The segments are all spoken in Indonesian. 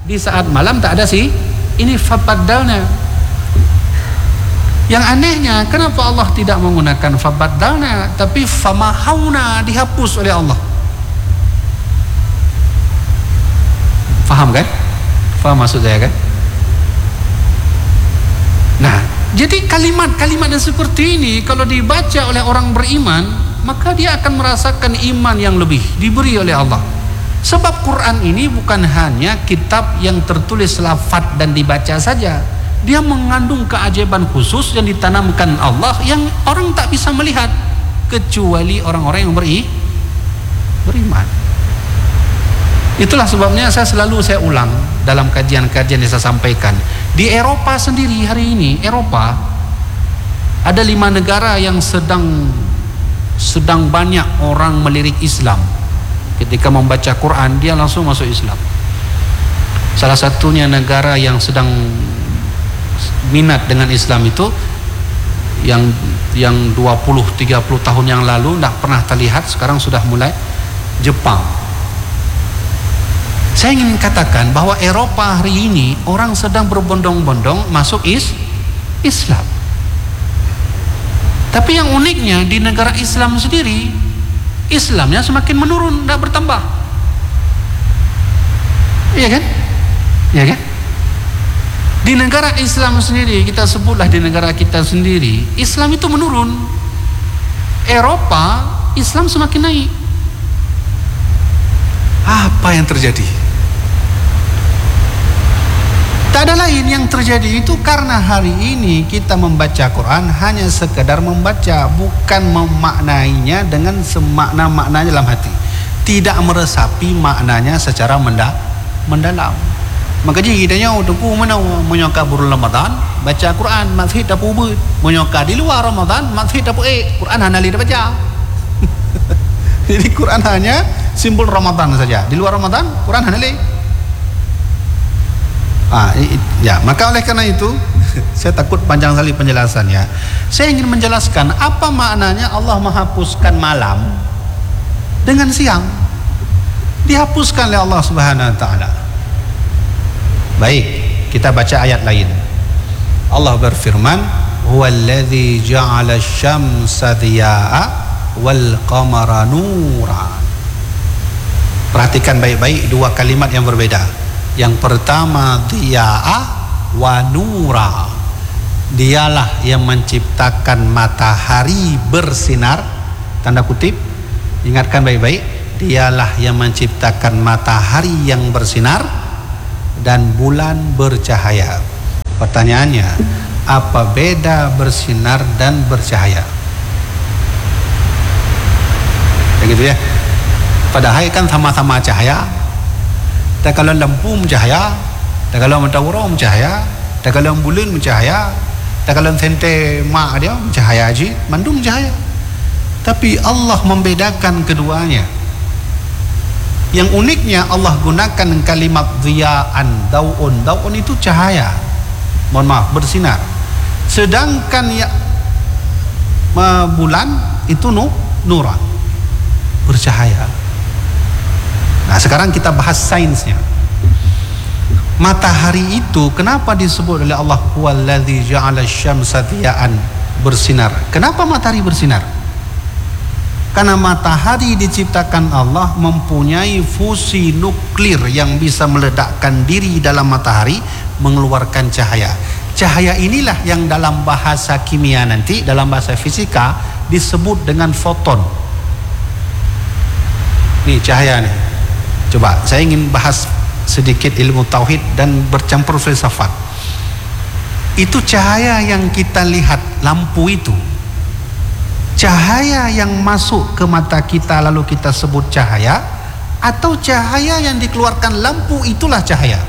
Di saat malam tak ada sih. Ini fabaddalna. Yang anehnya, kenapa Allah tidak menggunakan fabaddalna, tapi famahawna, dihapus oleh Allah. Faham kan? Faham maksud saya kan? Nah, jadi kalimat-kalimat yang seperti ini kalau dibaca oleh orang beriman, maka dia akan merasakan iman yang lebih diberi oleh Allah. Sebab Quran ini bukan hanya kitab yang tertulis lafaz dan dibaca saja. Dia mengandung keajaiban khusus yang ditanamkan Allah yang orang tak bisa melihat kecuali orang-orang yang beriman. Itulah sebabnya saya ulang dalam kajian-kajian yang saya sampaikan. Di Eropa sendiri hari ini, Eropa ada 5 negara yang sedang banyak orang melirik Islam. Ketika membaca Quran, dia langsung masuk Islam. Salah satunya negara yang sedang minat dengan Islam itu yang 20-30 tahun yang lalu tidak pernah terlihat, sekarang sudah mulai, Jepang. Saya ingin katakan bahwa Eropa hari ini orang sedang berbondong-bondong masuk Islam. Tapi yang uniknya di negara Islam sendiri, Islamnya semakin menurun, tidak bertambah. Iya kan? Iya kan? Di negara Islam sendiri, kita sebutlah di negara kita sendiri, Islam itu menurun. Eropa, Islam semakin naik. Apa yang terjadi? Tak ada lain yang terjadi itu karena hari ini kita membaca Quran hanya sekedar membaca, bukan memaknainya dengan semakna-maknanya dalam hati, tidak meresapi maknanya secara mendalam. Maka jadinya untuk mana menyoka bulan Ramadan baca Quran, masjid tak ubud, menyoka di luar Ramadan masjid tak Quran hanya lihat baca. Jadi Quran hanya simbol Ramadan saja, di luar Ramadan Quran hanya lihat. Ya, maka oleh karena itu saya takut panjang sekali penjelasannya. Saya ingin menjelaskan apa maknanya Allah menghapuskan malam dengan siang. Dihapuskan oleh Allah Subhanahu wa taala. Baik, kita baca ayat lain. Allah berfirman, "Huwallazi ja'ala asy-syamsa dhiyaa'a wal qamara nuran." Perhatikan baik-baik dua kalimat yang berbeda. Yang pertama dhiya'a wa nura. Dialah yang menciptakan matahari bersinar, tanda kutip, ingatkan baik-baik, dialah yang menciptakan matahari yang bersinar dan bulan bercahaya. Pertanyaannya, apa beda bersinar dan bercahaya? Begitu ya. Padahal kan sama-sama cahaya. Tak kalau lampu mencahaya, tak kalau matahari mencahaya, tak kalau bulan mencahaya, tak kalau sente mak dia mencahaya aja, mandu mencahaya. Tapi Allah membedakan keduanya. Yang uniknya Allah gunakan kalimat dhiya'an, dau'un. Dau'un itu cahaya, mohon maaf, bersinar. Sedangkan ya bulan itu nuran, bercahaya. Nah, sekarang kita bahas sainsnya. Matahari itu kenapa disebut oleh Allah huwallazi ja'ala asy-syamsa dhiya'an, bersinar? Kenapa matahari bersinar? Karena matahari diciptakan Allah mempunyai fusi nuklir yang bisa meledakkan diri dalam matahari, mengeluarkan cahaya. Cahaya inilah yang dalam bahasa kimia nanti, dalam bahasa fisika disebut dengan foton. Nih cahaya nih. Coba saya ingin bahas sedikit ilmu tauhid dan bercampur filsafat. Itu cahaya yang kita lihat, lampu itu, cahaya yang masuk ke mata kita lalu kita sebut cahaya, atau cahaya yang dikeluarkan lampu itulah cahaya?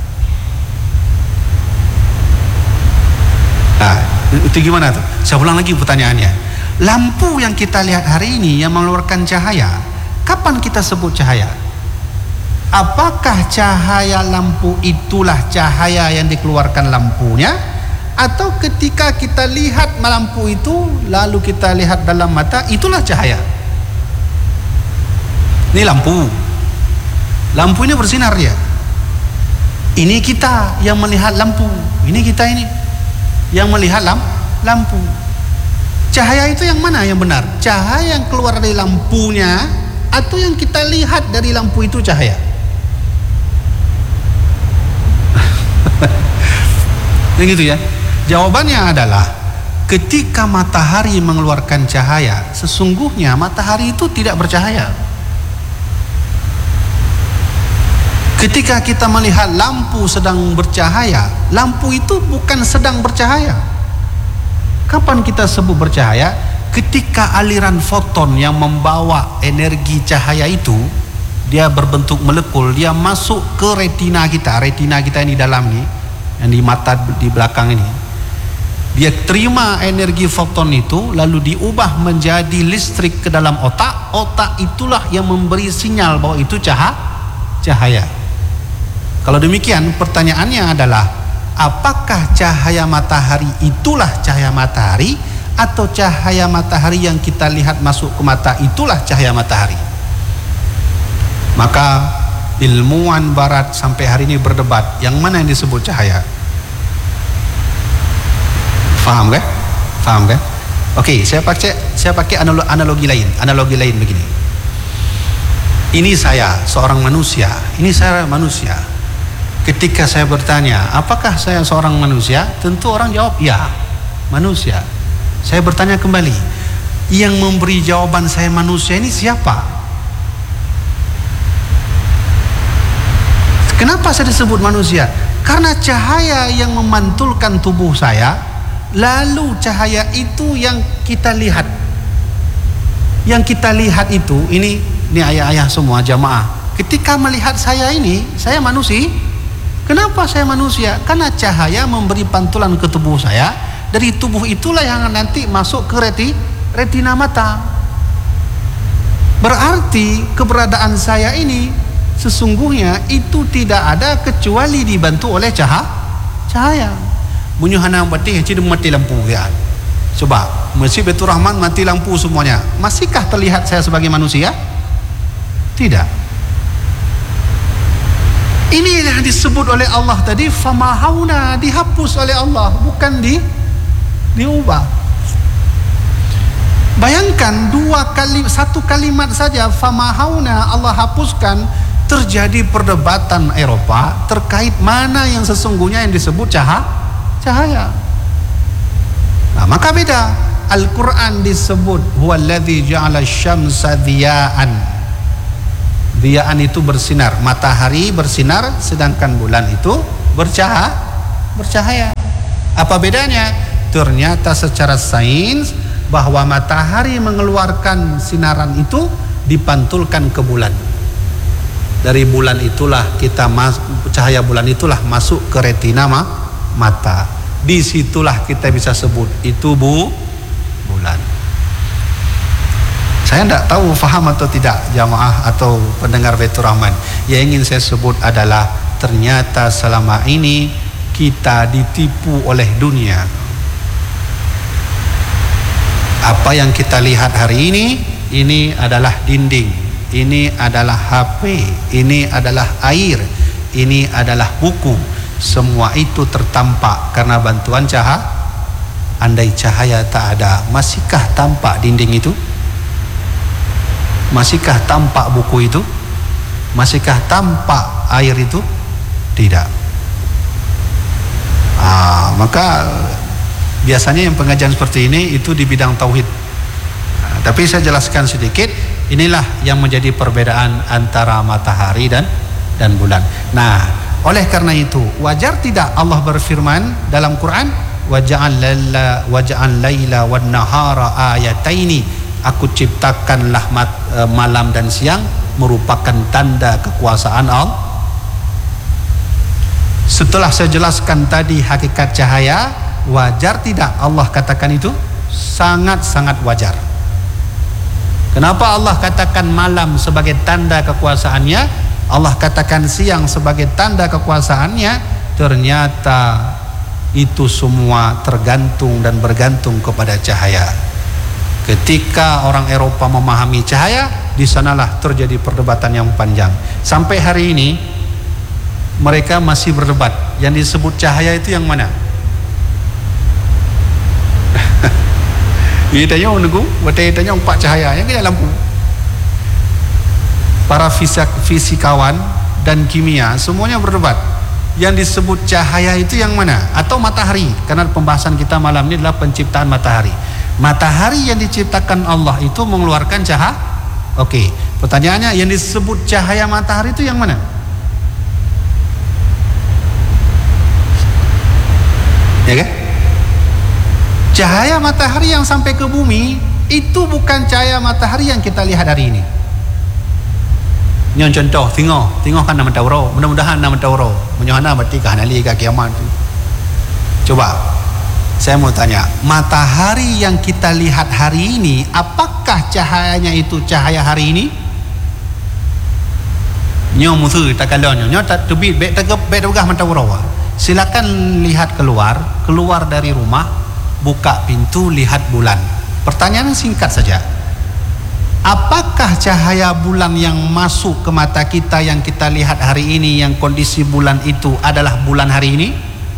Nah, itu gimana tuh? Saya ulang lagi pertanyaannya. Lampu yang kita lihat hari ini yang mengeluarkan cahaya, kapan kita sebut cahaya? Apakah cahaya lampu itulah cahaya yang dikeluarkan lampunya, atau ketika kita lihat lampu itu lalu kita lihat dalam mata, itulah cahaya? Ini lampu ini bersinar dia. Ini kita yang melihat lampu, ini kita ini yang melihat lampu. Cahaya itu yang mana yang benar? Cahaya yang keluar dari lampunya atau yang kita lihat dari lampu itu cahaya? Begitu ya. Jawabannya adalah ketika matahari mengeluarkan cahaya, sesungguhnya matahari itu tidak bercahaya. Ketika kita melihat lampu sedang bercahaya, lampu itu bukan sedang bercahaya. Kapan kita sebut bercahaya? Ketika aliran foton yang membawa energi cahaya itu, dia berbentuk molekul, dia masuk ke retina kita ini dalam nih, yang di mata di belakang ini. Dia terima energi foton itu, lalu diubah menjadi listrik ke dalam otak. Otak itulah yang memberi sinyal bahwa itu cahaya. Kalau demikian, pertanyaannya adalah, apakah cahaya matahari itulah cahaya matahari, atau cahaya matahari yang kita lihat masuk ke mata itulah cahaya matahari? Maka ilmuwan barat sampai hari ini berdebat yang mana yang disebut cahaya. Faham kan? Oke, saya pakai analogi lain begini. Ini saya seorang manusia, ini saya manusia. Ketika saya bertanya, apakah saya seorang manusia? Tentu orang jawab, ya, manusia. Saya bertanya kembali, yang memberi jawaban saya manusia ini siapa? Kenapa saya disebut manusia? Karena cahaya yang memantulkan tubuh saya, lalu cahaya itu yang kita lihat. Yang kita lihat itu, ini ayah-ayah semua jamaah. Ketika melihat saya ini, saya manusia. Kenapa saya manusia? Karena cahaya memberi pantulan ke tubuh saya. Dari tubuh itulah yang nanti masuk ke retina mata. Berarti keberadaan saya ini sesungguhnya itu tidak ada kecuali dibantu oleh cahaya. Bunyuhana batih cidem mati lampu ya. Coba, Masjid Baitur Rahman mati lampu semuanya. Masihkah terlihat saya sebagai manusia? Tidak. Ini yang disebut oleh Allah tadi, famahauna, dihapus oleh Allah, bukan diubah. Bayangkan satu kalimat saja, famahauna, Allah hapuskan. Terjadi perdebatan Eropa terkait mana yang sesungguhnya yang disebut cahaya. Nah, maka beda. Al-Quran disebut huwallazi ja'ala syamsa dhiya'an. Dhiya'an itu bersinar, matahari bersinar, sedangkan bulan itu bercahaya. Apa bedanya? Ternyata secara sains bahwa matahari mengeluarkan sinaran itu dipantulkan ke bulan. Dari bulan itulah cahaya bulan itulah masuk ke retina mata. Disitulah kita bisa sebut itu bulan. Saya tidak tahu faham atau tidak jamaah atau pendengar Baitur Rahman. Yang ingin saya sebut adalah ternyata selama ini kita ditipu oleh dunia. Apa yang kita lihat hari ini adalah dinding, ini adalah HP, ini adalah air, ini adalah buku. Semua itu tertampak karena bantuan cahaya. Andai cahaya tak ada, masihkah tampak dinding itu? Masihkah tampak buku itu? Masihkah tampak air itu? Tidak. Maka biasanya yang pengajian seperti ini itu di bidang tauhid. Tapi saya jelaskan sedikit. Inilah yang menjadi perbedaan antara matahari dan bulan. Nah, oleh karena itu wajar tidak Allah berfirman dalam Quran, waja'al laila wan nahara ayataini. Aku ciptakanlah malam dan siang merupakan tanda kekuasaan Allah. Setelah saya jelaskan tadi hakikat cahaya, wajar tidak Allah katakan itu? Sangat-sangat wajar. Kenapa Allah katakan malam sebagai tanda kekuasaannya? Allah katakan siang sebagai tanda kekuasaannya? Ternyata itu semua tergantung dan bergantung kepada cahaya. Ketika orang Eropa memahami cahaya, di sanalah terjadi perdebatan yang panjang. Sampai hari ini mereka masih berdebat. Yang disebut cahaya itu yang mana? Ia tanya menunggu, dia tanya empat cahaya yang kena lampu. Para fisikawan dan kimia semuanya berdebat. Yang disebut cahaya itu yang mana? Atau matahari? Karena pembahasan kita malam ini adalah penciptaan matahari. Matahari yang diciptakan Allah itu mengeluarkan cahaya. Okey. Pertanyaannya, yang disebut cahaya matahari itu yang mana? Ya kan? Cahaya matahari yang sampai ke bumi itu bukan cahaya matahari yang kita lihat hari ini. Yang contoh, tengok kan nama tauro, mudah-mudahan nama tauro, menyohana berarti kehanali ke kiamat. Coba, saya mau tanya, matahari yang kita lihat hari ini, apakah cahayanya itu cahaya hari ini? Nyo musuh tak kalon, nyo tak tebit, bet tegah matauro. Silakan lihat keluar dari rumah. Buka pintu, lihat bulan. Pertanyaan singkat saja, apakah cahaya bulan yang masuk ke mata kita yang kita lihat hari ini, yang kondisi bulan itu adalah bulan hari ini?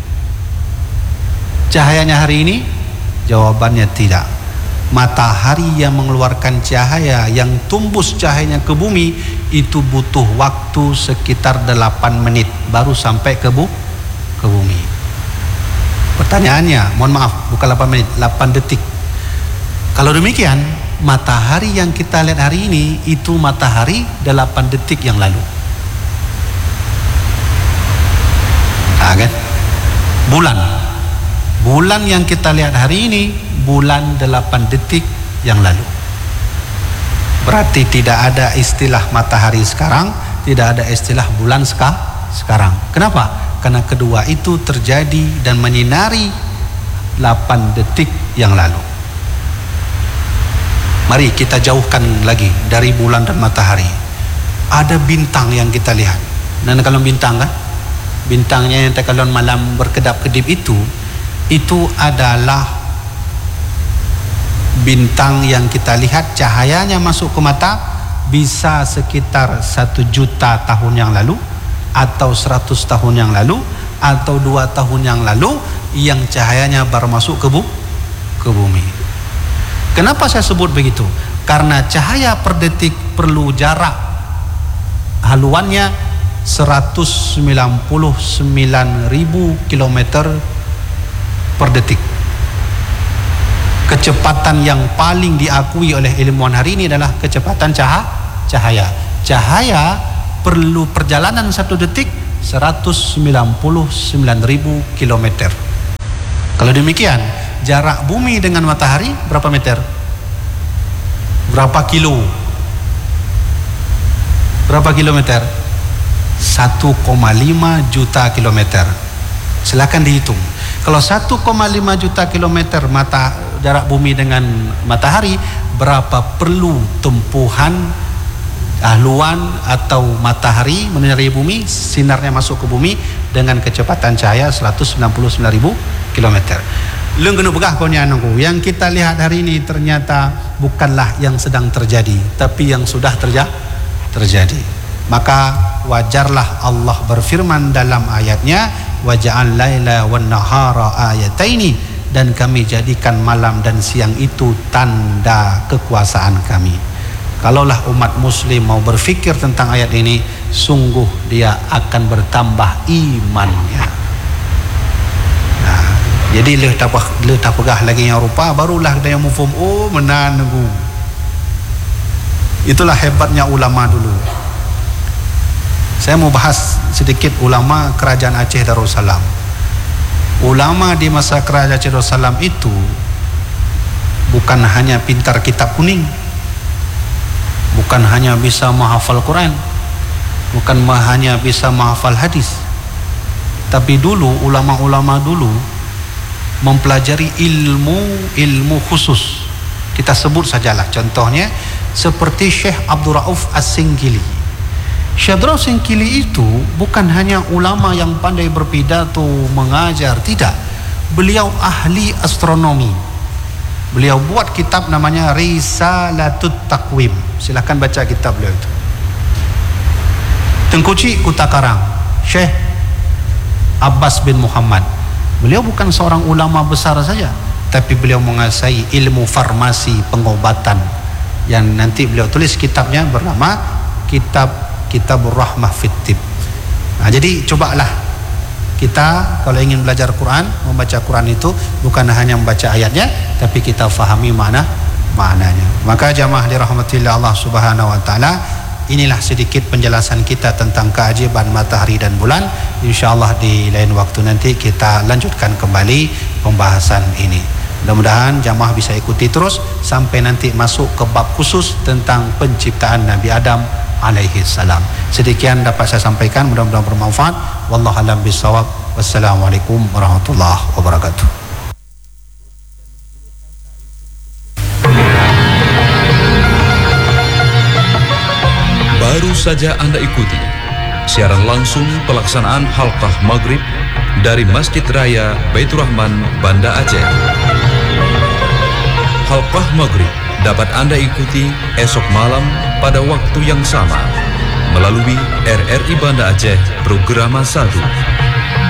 Cahayanya hari ini? Jawabannya tidak. Matahari yang mengeluarkan cahaya, yang tumbus cahayanya ke bumi, itu butuh waktu sekitar 8 menit baru sampai ke bumi. Pertanyaannya, mohon maaf, bukan 8 menit, 8 detik. Kalau demikian, matahari yang kita lihat hari ini itu matahari 8 detik yang lalu. Nah, kan? Bulan yang kita lihat hari ini bulan 8 detik yang lalu. Berarti tidak ada istilah matahari sekarang, tidak ada istilah bulan sekarang. Kenapa? Karena kedua itu terjadi dan menyinari 8 detik yang lalu. Mari kita jauhkan lagi dari bulan dan matahari. Ada bintang yang kita lihat. Dan kalau bintang kan, bintangnya yang kalau malam berkedap-kedip itu adalah bintang yang kita lihat, cahayanya masuk ke mata bisa sekitar 1 juta tahun yang lalu, atau 100 tahun yang lalu, atau 2 tahun yang lalu, yang cahayanya baru masuk ke bumi. Kenapa saya sebut begitu? Karena cahaya per detik perlu jarak haluannya 199.000 km per detik. Kecepatan yang paling diakui oleh ilmuwan hari ini adalah kecepatan cahaya. Cahaya perlu perjalanan 1 detik 199.000 km. Kalau demikian, jarak bumi dengan matahari berapa meter? Berapa kilo? Berapa kilometer? 1,5 juta kilometer. Silakan dihitung. Kalau 1,5 juta kilometer jarak bumi dengan matahari, berapa perlu tempuhan haluan atau matahari menyinari bumi, sinarnya masuk ke bumi dengan kecepatan cahaya 199.000 km. Leung kena pegah konya nunggu. Yang kita lihat hari ini ternyata bukanlah yang sedang terjadi, tapi yang sudah terjadi. Maka wajarlah Allah berfirman dalam ayatnya, wa ja'al laila wan nahara ayataini, dan kami jadikan malam dan siang itu tanda kekuasaan kami. Kalaulah umat muslim mau berfikir tentang ayat ini, sungguh dia akan bertambah imannya. Nah, jadi le tak pegah lagi yang rupa, barulah dia mufhum, oh menangu. Itulah hebatnya ulama dulu. Saya mau bahas sedikit ulama kerajaan Aceh Darussalam. Ulama di masa kerajaan Aceh Darussalam itu bukan hanya pintar kitab kuning, bukan hanya bisa menghafal Quran, bukan hanya bisa menghafal hadis, tapi dulu ulama-ulama dulu mempelajari ilmu khusus. Kita sebut sajalah contohnya seperti Syekh Abdul Rauf As-Singkili. Syekh Abdul Rauf As-Singkili itu bukan hanya ulama yang pandai berpidato, mengajar, tidak. Beliau ahli astronomi. Beliau buat kitab namanya Risalatut Taqwim. Silakan baca kitab beliau itu. Tengku Cik Kuta Karang, Syekh Abbas bin Muhammad. Beliau bukan seorang ulama besar saja, tapi beliau menguasai ilmu farmasi pengobatan, yang nanti beliau tulis kitabnya bernama Kitabur Rahmah fit Tib. Nah, jadi cobalah kita kalau ingin belajar Quran, membaca Quran itu bukan hanya membaca ayatnya, tapi kita fahami maknanya. Maka jamaah dirahmatillah Allah Subhanahu wa taala, inilah sedikit penjelasan kita tentang keajaiban matahari dan bulan. InsyaAllah di lain waktu nanti kita lanjutkan kembali pembahasan ini. Mudah-mudahan jamaah bisa ikuti terus sampai nanti masuk ke bab khusus tentang penciptaan Nabi Adam alaihi salam. Sedemikian dapat saya sampaikan, mudah-mudahan bermanfaat. Wallahu a'lam bishawab. Wassalamualaikum warahmatullahi wabarakatuh. Baru saja Anda ikuti siaran langsung pelaksanaan halqah maghrib dari Masjid Raya Baitur Rahman, Banda Aceh. Halqah maghrib dapat Anda ikuti esok malam pada waktu yang sama melalui RRI Banda Aceh Programa 1.